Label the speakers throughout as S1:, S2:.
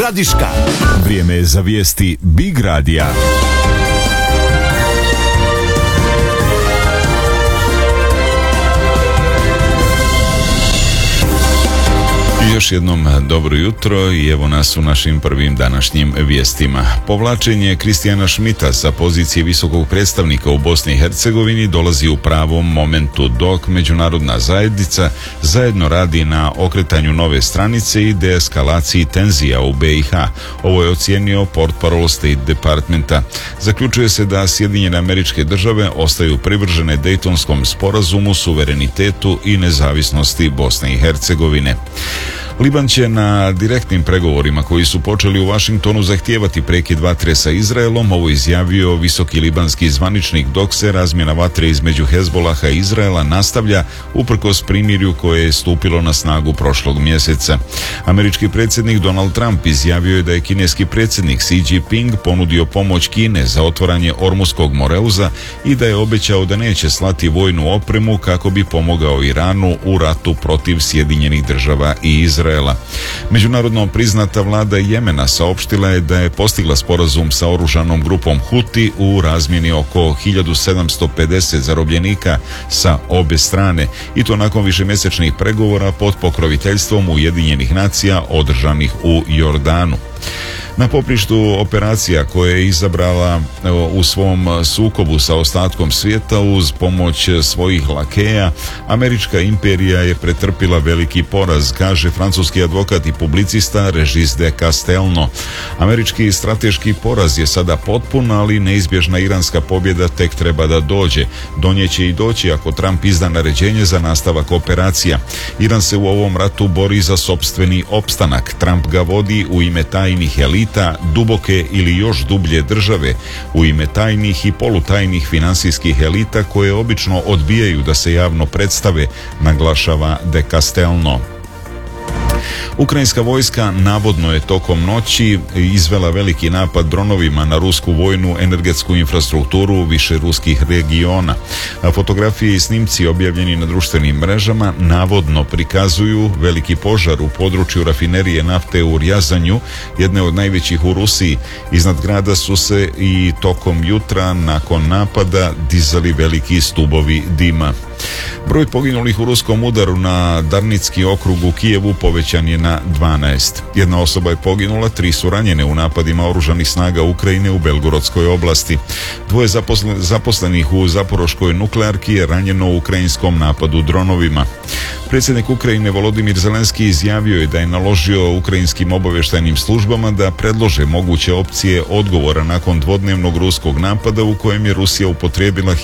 S1: Gradiška.
S2: Vrijeme je za vijesti Big Radija. Još jednom dobro jutro i evo nas u našim prvim današnjim vijestima. Povlačenje Kristijana Schmidta sa pozicije visokog predstavnika u Bosni i Hercegovini dolazi u pravom momentu dok međunarodna zajednica zajedno radi na okretanju nove stranice i deeskalaciji tenzija u BiH. Ovo je ocijenio portparol State Departmenta. Zaključuje se da Sjedinjene Američke Države ostaju privržene Dejtonskom sporazumu, suverenitetu i nezavisnosti Bosne i Hercegovine. Liban će na direktnim pregovorima koji su počeli u Vašingtonu zahtijevati prekid vatre sa Izraelom, ovo izjavio visoki libanski zvaničnik, dok se razmjena vatre između Hezbolaha i Izraela nastavlja uprkos primirju koje je stupilo na snagu prošlog mjeseca. Američki predsjednik Donald Trump izjavio je da je kineski predsjednik Xi Jinping ponudio pomoć Kine za otvaranje Ormuskog moreuza i da je obećao da neće slati vojnu opremu kako bi pomogao Iranu u ratu protiv Sjedinjenih Država i Izraela. Međunarodno priznata vlada Jemena saopštila je da je postigla sporazum sa oružanom grupom Huti u razmjeni oko 1750 zarobljenika sa obe strane i to nakon višemjesečnih pregovora pod pokroviteljstvom Ujedinjenih nacija održanih u Jordanu. Na poprištu operacija koje je izabrala u svom sukobu sa ostatkom svijeta uz pomoć svojih lakeja, američka imperija je pretrpila veliki poraz, kaže francuski advokat i publicista Regis de Castelnau. Američki strateški poraz je sada potpun, ali neizbježna iranska pobjeda tek treba da dođe. Donjeće i doći ako Trump izda naređenje za nastavak operacija. Iran se u ovom ratu bori za sopstveni opstanak. Trump ga vodi u ime tajnih elita, duboke ili još dublje države, u ime tajnih i polutajnih financijskih elita koje obično odbijaju da se javno predstave, naglašava de Castelnau. Ukrajinska vojska navodno je tokom noći izvela veliki napad dronovima na rusku vojnu energetsku infrastrukturu više ruskih regiona. Fotografije i snimci objavljeni na društvenim mrežama navodno prikazuju veliki požar u području rafinerije nafte u Rjazanju, jedne od najvećih u Rusiji. Iznad grada su se i tokom jutra nakon napada dizali veliki stubovi dima. Broj poginulih u ruskom udaru na Darnicki okrug u Kijevu povećan je na 12. Jedna osoba je poginula, 3 su ranjene u napadima oružanih snaga Ukrajine u Belgorodskoj oblasti. 2 zaposlenih u Zaporoškoj nuklearki je ranjeno u ukrajinskom napadu dronovima. Predsjednik Ukrajine Volodimir Zelenski izjavio je da je naložio ukrajinskim obavještajnim službama da predlože moguće opcije odgovora nakon dvodnevnog ruskog napada u kojem je Rusija upotrijebila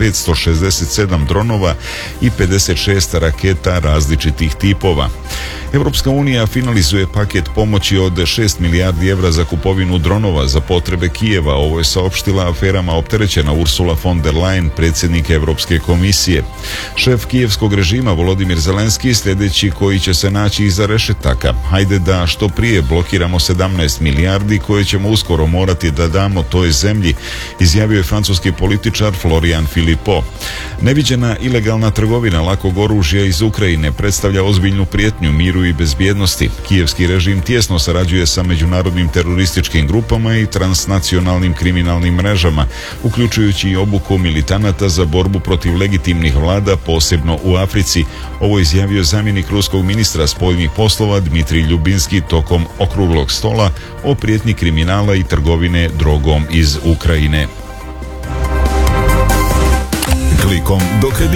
S2: 1567 dronova i 56 raketa različitih tipova. Europska unija finalizuje paket pomoći od 6 milijardi evra za kupovinu dronova za potrebe Kijeva. Ovo je saopštila aferama opterećena Ursula von der Leyen, predsjednik Europske komisije. Šef kijevskog režima Volodimir Zelenski sljedeći koji će se naći iza rešetaka. Hajde da što prije blokiramo 17 milijardi koje ćemo uskoro morati da damo toj zemlji, izjavio je francuski političar Florian Philippot. Neviđena ilegalna trgovina lakog oružja iz Ukrajine predstavlja ozbiljnu prijetnju miru i bezbjednosti. Kijevski režim tijesno sarađuje sa međunarodnim terorističkim grupama i transnacionalnim kriminalnim mrežama, uključujući i obuku militanata za borbu protiv legitimnih vlada, posebno u Africi. Ovo je izjavio zamjenik ruskog ministra spoljnih poslova Dmitrij Ljubinski tokom okruglog stola o prijetnji kriminala i trgovine drogom iz Ukrajine. Klikom do